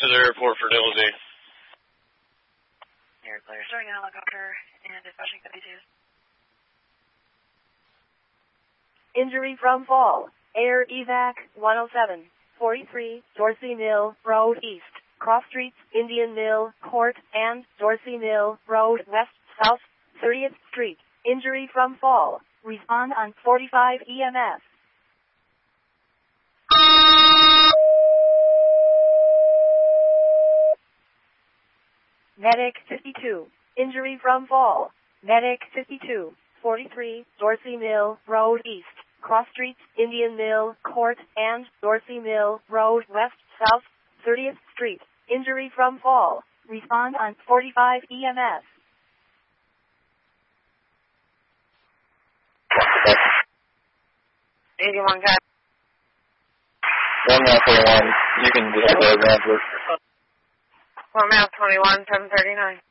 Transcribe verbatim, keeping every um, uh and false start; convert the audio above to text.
the airport for Double D. Air clear, starting a helicopter and dispatching fifty-two. Injury from fall. Air Evac one oh seven, forty-three, Dorsey Mill Road East, Cross Streets, Indian Mill Court, and Dorsey Mill Road West, South, thirtieth Street. Injury from fall. Respond on forty-five E M S. Medic fifty-two. Injury from fall. Medic fifty-two, forty-three, Dorsey Mill Road East, Cross Streets, Indian Mill Court, and Dorsey Mill Road West, South, thirtieth Street. Injury from fall. Respond on forty-five E M S. eighty-one, guys. one mile forty-one, you can just go around with. one mile twenty-one, seven thirty-nine.